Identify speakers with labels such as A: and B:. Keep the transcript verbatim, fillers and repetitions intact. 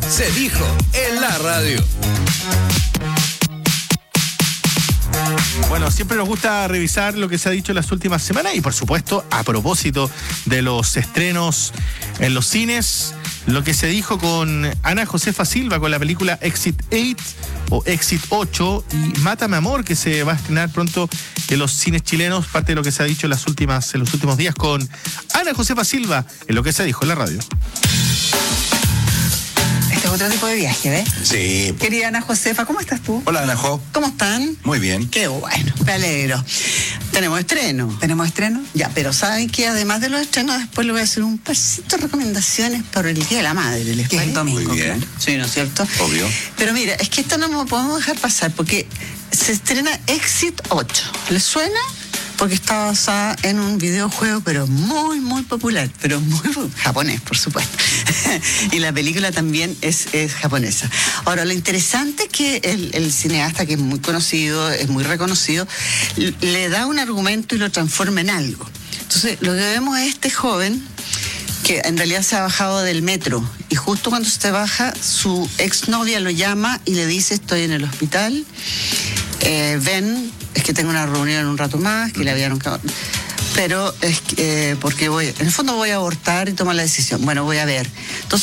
A: se dijo en la radio.
B: Bueno, siempre nos gusta revisar lo que se ha dicho en las últimas semanas y, por supuesto, a propósito de los estrenos en los cines, lo que se dijo con Ana Josefa Silva con la película Exit ocho o Exit ocho y Mátame Amor, que se va a estrenar pronto en los cines chilenos, parte de lo que se ha dicho en, las últimas, en los últimos días con Ana Josefa Silva en lo que se dijo en la radio.
C: Este es otro tipo de viaje, ¿ves?
D: Sí.
C: Querida Ana Josefa, ¿cómo estás tú?
D: Hola, Ana Jo.
C: ¿Cómo están?
D: Muy bien.
C: Qué bueno, me alegro. Tenemos estreno. ¿Tenemos estreno? Ya, pero ¿saben que además de los estrenos, después le voy a hacer un pasito de recomendaciones para el Día de la Madre, ¿les
D: parece?
C: el domingo?
D: Muy bien.
C: Claro. Sí, ¿no es cierto?
D: Obvio.
C: Pero mira, es que esto no lo podemos dejar pasar porque se estrena Exit ocho. ¿Les suena? Porque está basada en un videojuego, pero muy, muy popular, pero muy japonés, por supuesto. Y la película también es, es japonesa. Ahora, lo interesante es que el, el cineasta, que es muy conocido, es muy reconocido, le da un argumento y lo transforma en algo. Entonces, lo que vemos es este joven que en realidad se ha bajado del metro y justo cuando se baja, su exnovia lo llama y le dice: estoy en el hospital, eh, ven, es que tengo una reunión en un rato más, que le habían... Pero es que, eh, porque voy, en el fondo voy a abortar y tomar la decisión. Bueno, voy a ver. Entonces,